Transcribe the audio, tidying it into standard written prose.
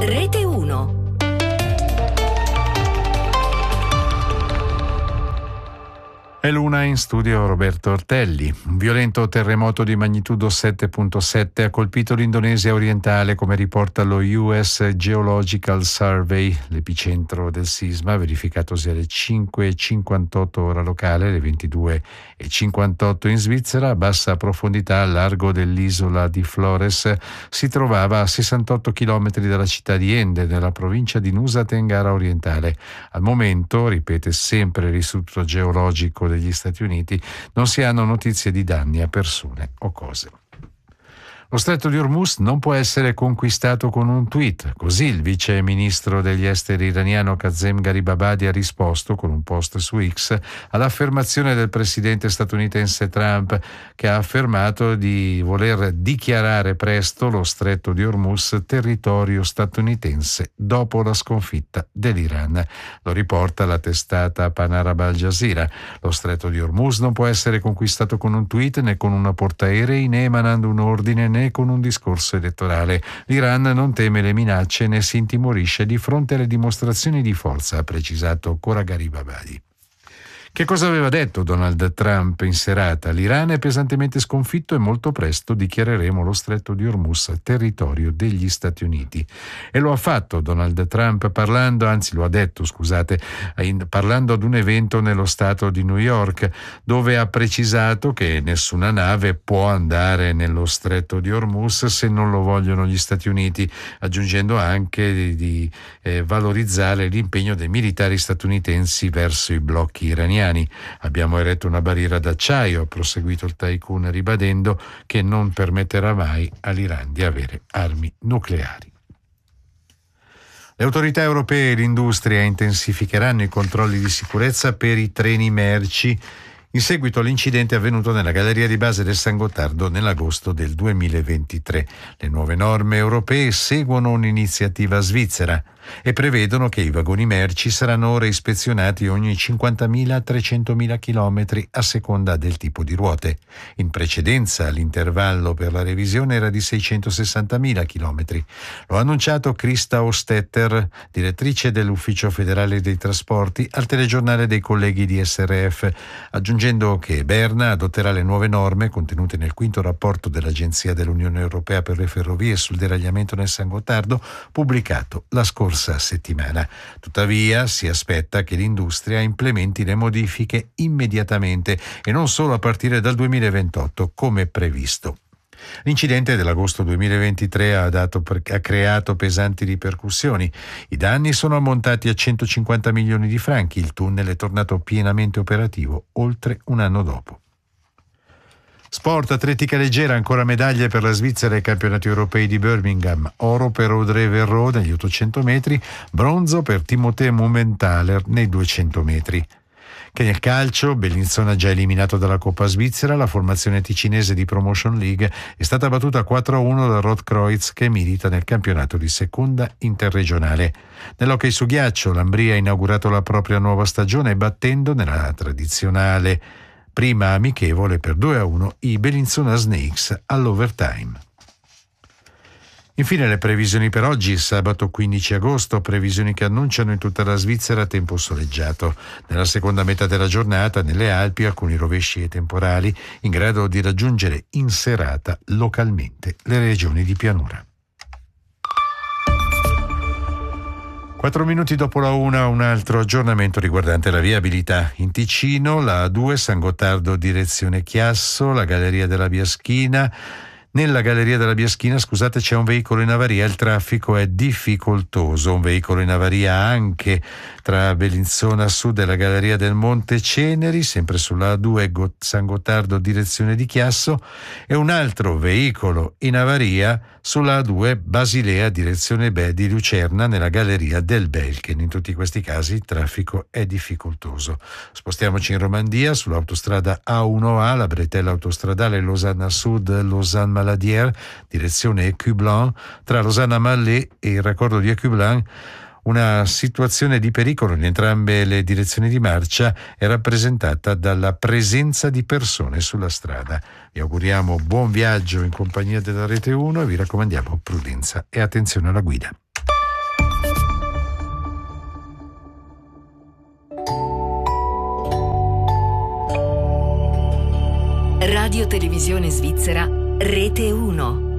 Rete 1. È l'una in studio Roberto Ortelli. Un violento terremoto di magnitudo 7.7 ha colpito l'Indonesia orientale, come riporta lo US Geological Survey. L'epicentro del sisma, verificatosi alle 5:58 ora locale, alle 22:58 in Svizzera, a bassa profondità al largo dell'isola di Flores, si trovava a 68 km dalla città di Ende, nella provincia di Nusa Tenggara orientale. Al momento, ripete sempre l'Istituto Geologico degli Stati Uniti, non si hanno notizie di danni a persone o cose. Lo stretto di Hormuz non può essere conquistato con un tweet. Così il vice ministro degli esteri iraniano Kazem Gharibabadi ha risposto con un post su X all'affermazione del presidente statunitense Trump, che ha affermato di voler dichiarare presto lo stretto di Hormuz territorio statunitense dopo la sconfitta dell'Iran. Lo riporta la testata Pan-Arab Al Jazeera. Lo stretto di Hormuz non può essere conquistato con un tweet, né con una portaerei, né emanando un ordine, né con un discorso elettorale. L'Iran non teme le minacce né si intimorisce di fronte alle dimostrazioni di forza, ha precisato Gharibabadi. Che cosa aveva detto Donald Trump in serata? L'Iran è pesantemente sconfitto e molto presto dichiareremo lo stretto di Hormuz territorio degli Stati Uniti. E lo ha fatto Donald Trump parlando ad un evento nello stato di New York, dove ha precisato che nessuna nave può andare nello stretto di Hormuz se non lo vogliono gli Stati Uniti, aggiungendo anche di valorizzare l'impegno dei militari statunitensi verso i blocchi iraniani. Abbiamo eretto una barriera d'acciaio, ha proseguito il tycoon, ribadendo che non permetterà mai all'Iran di avere armi nucleari. Le autorità europee e l'industria intensificheranno i controlli di sicurezza per i treni merci in seguito all'incidente avvenuto nella galleria di base del San Gottardo nell'agosto del 2023. Le nuove norme europee seguono un'iniziativa svizzera e prevedono che i vagoni merci saranno ora ispezionati ogni 50.000-300.000 km a seconda del tipo di ruote. In precedenza l'intervallo per la revisione era di 660.000 km. Lo ha annunciato Christa Ostetter, direttrice dell'Ufficio federale dei trasporti, al telegiornale dei colleghi di SRF, aggiungendo che Berna adotterà le nuove norme contenute nel quinto rapporto dell'Agenzia dell'Unione Europea per le Ferrovie sul deragliamento nel San Gottardo, pubblicato la scorsa settimana. Tuttavia si aspetta che l'industria implementi le modifiche immediatamente e non solo a partire dal 2028 come previsto. L'incidente dell'agosto 2023 ha creato pesanti ripercussioni. I danni sono ammontati a 150 milioni di franchi. Il tunnel è tornato pienamente operativo oltre un anno dopo. Sport, atletica leggera, ancora medaglie per la Svizzera ai campionati europei di Birmingham. Oro per Audrey Verreau negli 800 metri, bronzo per Timothée Mumenthaler nei 200 metri. Che nel calcio, Bellinzona già eliminato dalla Coppa Svizzera, la formazione ticinese di Promotion League è stata battuta 4-1 dal Rotkreuz, che milita nel campionato di seconda interregionale. Nell'hockey su ghiaccio, l'Ambria ha inaugurato la propria nuova stagione battendo nella tradizionale prima amichevole per 2-1 i Bellinzona Snakes all'overtime. Infine le previsioni per oggi, sabato 15 agosto, previsioni che annunciano in tutta la Svizzera tempo soleggiato. Nella seconda metà della giornata, nelle Alpi, alcuni rovesci e temporali in grado di raggiungere in serata localmente le regioni di pianura. 4 minuti dopo la 1, un altro aggiornamento riguardante la viabilità. In Ticino, la A2 San Gottardo direzione Chiasso, la Galleria della Biaschina. Nella Galleria della Biaschina, c'è un veicolo in avaria, il traffico è difficoltoso. Un veicolo in avaria anche tra Bellinzona Sud e la Galleria del Monte Ceneri, sempre sulla A2 San Gottardo direzione di Chiasso, e un altro veicolo in avaria sulla A2 Basilea direzione di Lucerna nella Galleria del Belchen. In tutti questi casi il traffico è difficoltoso. Spostiamoci in Romandia, sull'autostrada A1A, la bretella autostradale Losanna Sud, Lausanne Maladière, direzione Écublens, tra Losanna Mallet e il raccordo di Écublens. Una situazione di pericolo in entrambe le direzioni di marcia è rappresentata dalla presenza di persone sulla strada. Vi auguriamo buon viaggio in compagnia della Rete 1 e vi raccomandiamo prudenza e attenzione alla guida. Radio Televisione Svizzera, Rete 1.